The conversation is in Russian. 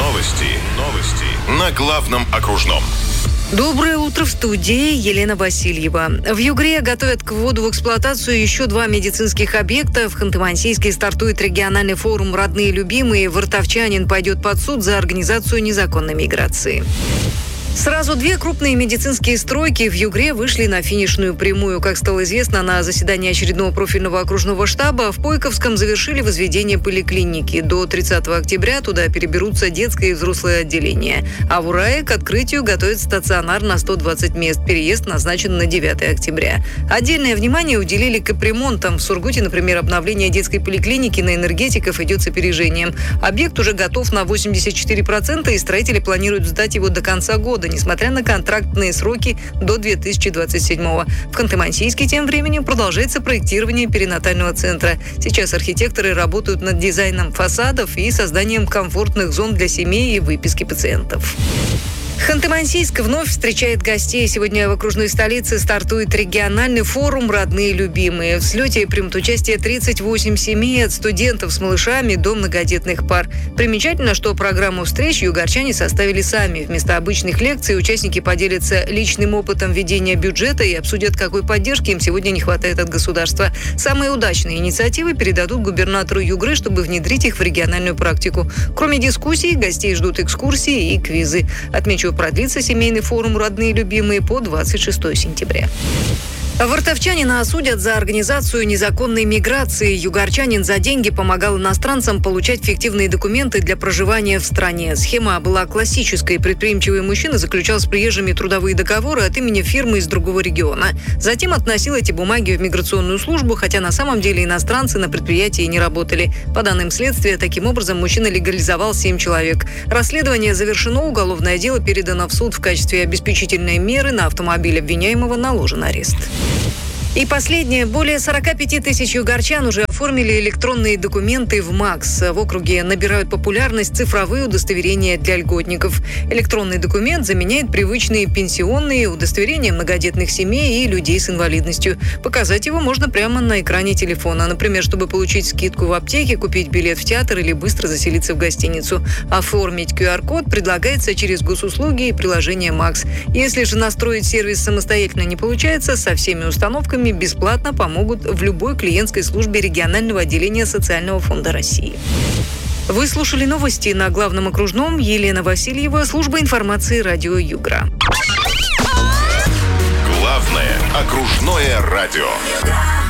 Новости на главном окружном. Доброе утро, в студии Елена Васильева. В Югре готовят к вводу в эксплуатацию еще 2 медицинских объекта. В Ханты-Мансийске стартует региональный форум «Родные и любимые». Вартовчанин пойдет под суд за организацию незаконной миграции. Сразу 2 крупные медицинские стройки в Югре вышли на финишную прямую. Как стало известно, на заседании очередного профильного окружного штаба в Пойковском завершили возведение поликлиники. До 30 октября туда переберутся детское и взрослое отделение. А в Урае к открытию готовят стационар на 120 мест. Переезд назначен на 9 октября. Отдельное внимание уделили капремонтам. В Сургуте, например, обновление детской поликлиники на энергетиков идет с опережением. Объект уже готов на 84%, и строители планируют сдать его до конца года, несмотря на контрактные сроки до 2027-го. В Ханты-Мансийске тем временем продолжается проектирование перинатального центра. Сейчас архитекторы работают над дизайном фасадов и созданием комфортных зон для семей и выписки пациентов. Ханты-Мансийск вновь встречает гостей. Сегодня в окружной столице стартует региональный форум «Родные и любимые». В слете примут участие 38 семей, от студентов с малышами до многодетных пар. Примечательно, что программу встреч югорчане составили сами. Вместо обычных лекций участники поделятся личным опытом ведения бюджета и обсудят, какой поддержки им сегодня не хватает от государства. Самые удачные инициативы передадут губернатору Югры, чтобы внедрить их в региональную практику. Кроме дискуссий, гостей ждут экскурсии и квизы. Отмечу, продлится семейный форум «Родные и любимые» по 26 сентября. Вартовчанина осудят за организацию незаконной миграции. Югорчанин за деньги помогал иностранцам получать фиктивные документы для проживания в стране. Схема была классической. Предприимчивый мужчина заключал с приезжими трудовые договоры от имени фирмы из другого региона. Затем относил эти бумаги в миграционную службу, хотя на самом деле иностранцы на предприятии не работали. По данным следствия, таким образом мужчина легализовал 7 человек. Расследование завершено, уголовное дело передано в суд. В качестве обеспечительной меры на автомобиль обвиняемого наложен арест. И последнее. Более 45 тысяч югорчан уже оформили электронные документы в МАКС. В округе набирают популярность цифровые удостоверения для льготников. Электронный документ заменяет привычные пенсионные, удостоверения многодетных семей и людей с инвалидностью. Показать его можно прямо на экране телефона. Например, чтобы получить скидку в аптеке, купить билет в театр или быстро заселиться в гостиницу. Оформить QR-код предлагается через госуслуги и приложение МАКС. Если же настроить сервис самостоятельно не получается, со всеми установками бесплатно помогут в любой клиентской службе регионального отделения Социального фонда России. Вы слушали новости на главном окружном. Елена Васильева, служба информации радио Югра. Главное окружное радио.